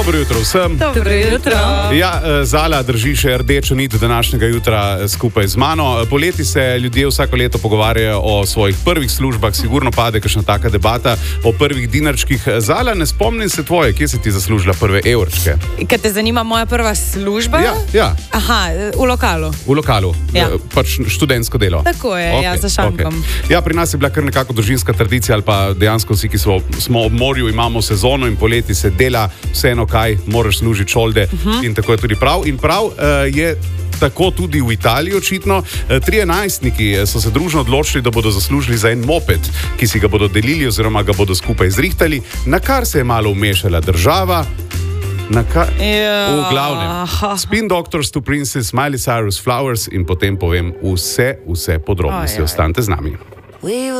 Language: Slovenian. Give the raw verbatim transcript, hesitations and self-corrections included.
Dobro jutro vsem. Dobro jutro. Ja, Zala drži še rdečo nit današnjega jutra skupaj z mano. Poleti se ljudje vsako leto pogovarjajo o svojih prvih službah, sigurno pade kakšna taka debata o prvih dinarčkih. Zala, ne spomnim se tvoje, kje si ti zaslužila prve evrčke? Kaj te zanima moja prva služba? Ja, ja. Aha, v lokalu. V lokalu, Ja. pač študentsko delo. Tako je, Ok, ja, za šankom. ok. Ja, pri nas je bila kar nekako družinska tradicija, ali pa dejansko vsi, ki smo, smo ob morju, imamo sezono in poleti se dela vseeno kaj, moraš služiti šolde uh -huh. in tako je tudi prav. In prav uh, je tako tudi v Italiji očitno. Trije najstniki so se družno odločili, da bodo zaslužili za en moped, ki si ga bodo delili oziroma ga bodo skupaj zrihtali, na kar se je malo vmešala država. Na kar... Ja. V glavnem. Spin Doctors to Princess, Miley Cyrus, Flowers in potem povem vse, vse podrobnosti. Oj, oj. Ostanite z nami.